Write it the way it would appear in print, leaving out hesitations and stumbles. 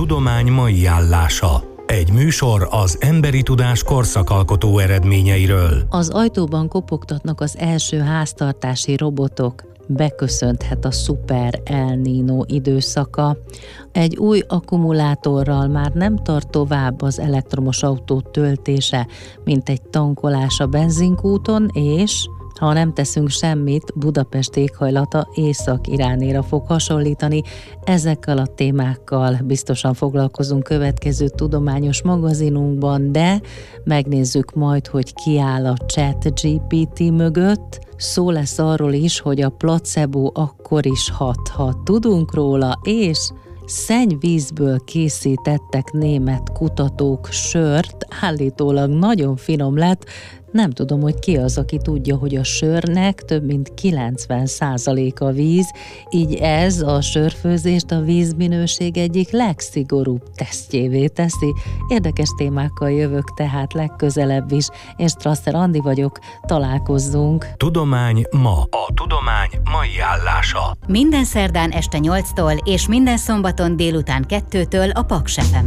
tudomány mai állása. Egy műsor az emberi tudás korszakalkotó eredményeiről. Az ajtóban kopogtatnak az első háztartási robotok. Beköszönthet a szuper El Niño időszaka. Egy új akkumulátorral már nem tart tovább az elektromos autó töltése, mint egy tankolás a benzinkúton, és ha nem teszünk semmit, Budapest éghajlata Észak-Iránéra fog hasonlítani. Ezekkel a témákkal biztosan foglalkozunk következő tudományos magazinunkban, de megnézzük majd, hogy ki áll a ChatGPT mögött. Szó lesz arról is, hogy a placebo akkor is hat, ha tudunk róla, és szennyvízből készítettek német kutatók sört, állítólag nagyon finom lett. Nem tudom, hogy ki az, aki tudja, hogy a sörnek több mint 90%-a víz, így ez a sörfőzést a vízminőség egyik legszigorúbb tesztjévé teszi. Érdekes témákkal jövök tehát legközelebb is. Én Strasser Andi vagyok, találkozzunk. Tudomány ma. A tudomány mai állása. Minden szerdán este 8-tól és minden szombaton délután 2-től a Paks FM-en.